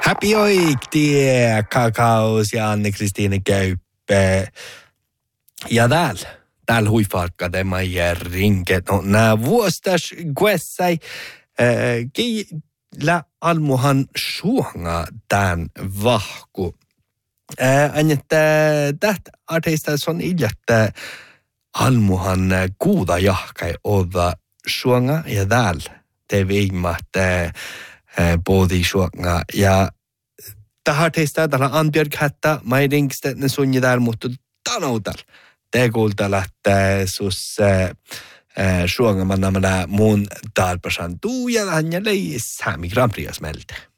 Happy oiktie, Kakaos ja Anne-Kristiine Käyppe. Ja täällä huifaakka tämä rinket. No, nää vuostas kuessai. Kiillä almuhan suonga tämän vahku. Että tästä arteista on iljettä almuhan kuuda jahkai olla suonga ja täällä te viimmat bodi suonga ja tähän teistä tällä Antbjörg-hättä mairinkistä ne sunni täällä mutta tanoutal te kuulta lähtee sus suonga manna mun talpasan tuu ja hän jäi Sami Grand Prix meiltä.